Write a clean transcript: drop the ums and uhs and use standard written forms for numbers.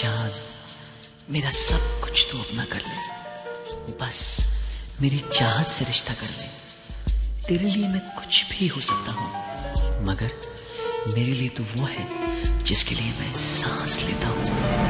जान, मेरा सब कुछ तू अपना कर ले, बस मेरी चाहत से रिश्ता कर ले। तेरे लिए मैं कुछ भी हो सकता हूँ, मगर मेरे लिए तू वो है जिसके लिए मैं सांस लेता हूँ।